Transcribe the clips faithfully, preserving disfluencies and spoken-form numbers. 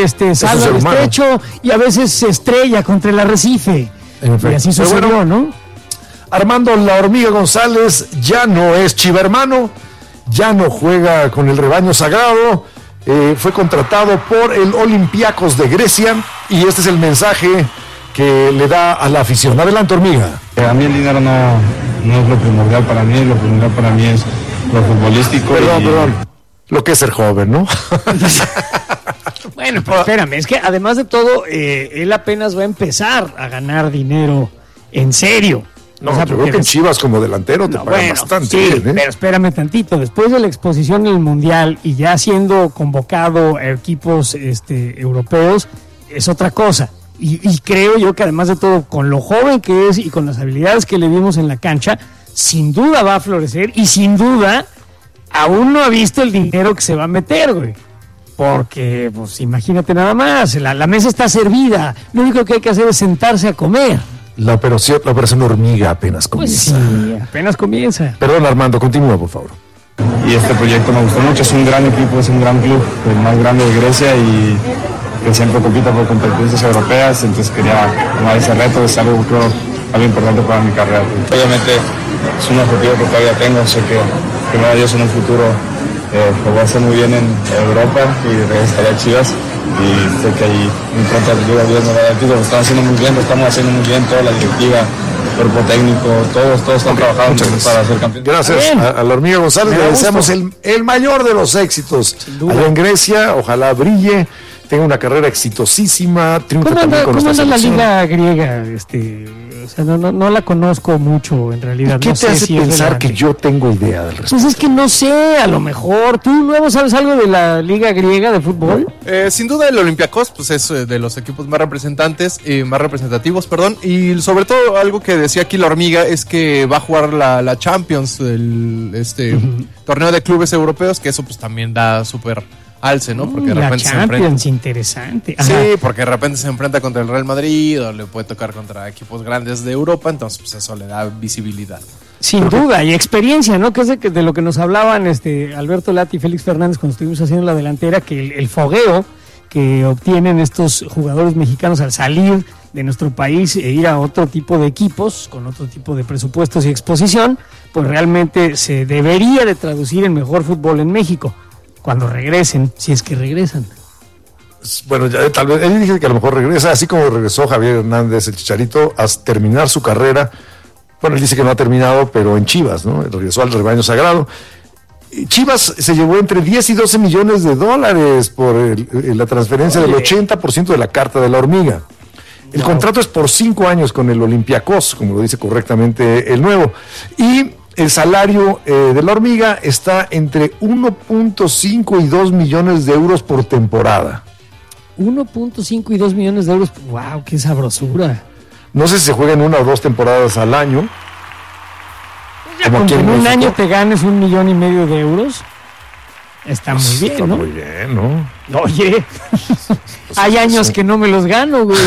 este, salva el estrecho y a veces se estrella contra el arrecife. Y así sucedió, bueno, ¿no? Armando La Hormiga González ya no es chivermano, ya no juega con el rebaño sagrado, eh, fue contratado por el Olympiacos de Grecia y este es el mensaje que le da a la afición. Adelante, Hormiga. A mí el dinero no, no es lo primordial para mí, lo primordial para mí es lo futbolístico. Perdón, y... perdón. Lo que es ser joven, ¿no? Bueno, pero espérame, es que además de todo, eh, él apenas va a empezar a ganar dinero en serio. No, o sea, yo creo que en Chivas como delantero te no, pagan bueno, bastante sí, bien, ¿eh? Pero espérame tantito, después de la exposición en el Mundial y ya siendo convocado a equipos este, europeos, es otra cosa. Y, y creo yo que además de todo, con lo joven que es y con las habilidades que le vimos en la cancha, sin duda va a florecer y sin duda aún no ha visto el dinero que se va a meter, güey. Porque, pues imagínate nada más, la, la mesa está servida, lo único que hay que hacer es sentarse a comer. La operación, la operación Hormiga apenas comienza. Pues sí, apenas comienza. Perdón, Armando, continúa, por favor. Y este proyecto me gustó mucho, es un gran equipo, es un gran club, el más grande de Grecia y que siempre compita por competencias europeas, entonces quería tomar ese reto, es algo, creo, algo importante para mi carrera. Obviamente es un objetivo que todavía tengo, sé que primero Dios en un futuro eh, lo voy a hacer muy bien en Europa y regresaré a Chivas y sé que ahí muy pronto Dios me va a dar el título, lo están haciendo muy bien, lo estamos haciendo muy bien, toda la directiva, cuerpo técnico, todos, todos están okay, trabajando para ser campeones. Gracias a, a la Hormiga González, le deseamos el, el mayor de los éxitos allá en Grecia, ojalá brille, tenga una carrera exitosísima, triunfe también anda, con ¿cómo nuestra anda selección? la liga griega? Este, o sea, no, no, no la conozco mucho en realidad. ¿Qué no te sé hace si pensar que yo tengo idea del respecto? Pues es que no sé, a lo mejor. ¿Tú luego sabes algo de la liga griega de fútbol? Eh, sin duda el Olympiacos pues es de los equipos más representantes, eh, más representativos, perdón. Y sobre todo algo que decía aquí la Hormiga es que va a jugar la, la Champions, el este uh-huh. torneo de clubes europeos, que eso pues también da súper alce, ¿no? Porque de la repente Champions, se enfrenta. Interesante. Ajá. Sí, porque de repente se enfrenta contra el Real Madrid o le puede tocar contra equipos grandes de Europa, entonces pues eso le da visibilidad. Sin duda, y experiencia, ¿no? Que es de, de lo que nos hablaban este Alberto Lati y Félix Fernández cuando estuvimos haciendo la delantera, que el, el fogueo que obtienen estos jugadores mexicanos al salir de nuestro país e ir a otro tipo de equipos, con otro tipo de presupuestos y exposición, pues realmente se debería de traducir en mejor fútbol en México. Cuando regresen, si es que regresan. Bueno, ya, tal vez, él dice que a lo mejor regresa, así como regresó Javier Hernández, el Chicharito, a terminar su carrera. Bueno, él dice que no ha terminado, pero en Chivas, ¿no? Regresó al rebaño sagrado. Chivas se llevó entre diez y doce millones de dólares por el, la transferencia Oye. del ochenta por ciento de la carta de la Hormiga. El wow. contrato es por cinco años con el Olympiacos, como lo dice correctamente el nuevo. Y el salario eh, de la Hormiga está entre uno punto cinco y dos millones de euros por temporada. uno punto cinco y dos millones de euros. ¡Wow! ¡Qué sabrosura! No sé si se juegan una o dos temporadas al año. Pues ya, como que en un año te ganes un millón y medio de euros. Está muy bien, está ¿no? Muy bien, ¿no? Oye, pues hay años sí. que no me los gano, güey.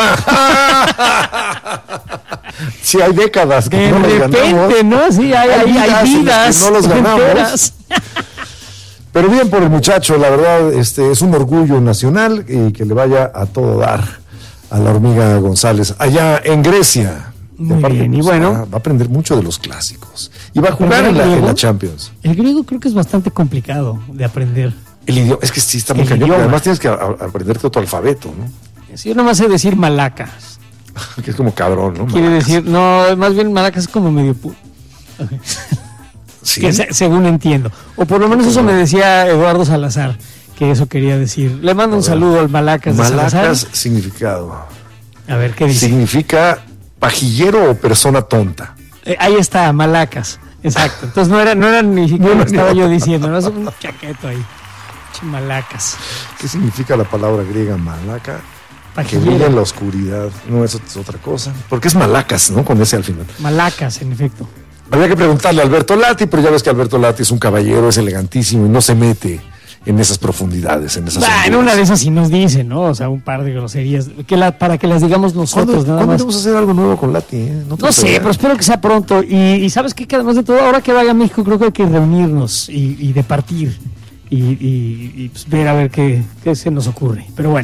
Sí, hay décadas que de no repente, los ganamos. ¿no? Sí, hay, hay, hay, hay vidas que no los ganamos. Pero bien por el muchacho, la verdad, este es un orgullo nacional y que le vaya a todo dar a la Hormiga González allá en Grecia. Muy aparte, bien, pues, y bueno, va, va a aprender mucho de los clásicos y va a jugar en la, en la Champions. El griego creo que es bastante complicado de aprender. El idioma, es que sí está muy el cañón, idioma. Además tienes que a, a aprenderte tu alfabeto, ¿no? Sí, yo nomás sé decir malacas. Que es como cabrón, ¿no? Quiere Malacas. decir, no, más bien malacas es como medio pu... ¿Sí? Que se, según entiendo. O por lo menos eso me decía Eduardo Salazar, que eso quería decir. Le mando un saludo al malacas de Malacas, Salazar. significado. A ver, ¿qué dice? Significa pajillero o persona tonta. Eh, ahí está, malacas. Exacto. Entonces no era, no era ni siquiera lo que estaba yo diciendo, no es un chaqueto ahí. Malacas. ¿Qué significa la palabra griega malaca? Pajillero. Que brilla en la oscuridad. No, eso es otra cosa. Porque es malacas, ¿no? Con ese al final. Malacas, en efecto. Habría que preguntarle a Alberto Lati, pero ya ves que Alberto Lati es un caballero, es elegantísimo y no se mete en esas profundidades, en esas bah, en una de esas sí nos dice, ¿no? O sea, un par de groserías que la, para que las digamos nosotros, nada más. Vamos a hacer algo nuevo con Lati, ¿eh? No, no sé, pero espero que sea pronto. Y, y sabes qué, que además de todo, ahora que vaya a México, creo que hay que reunirnos y, y departir y, y, y pues ver a ver qué, qué se nos ocurre. Pero bueno.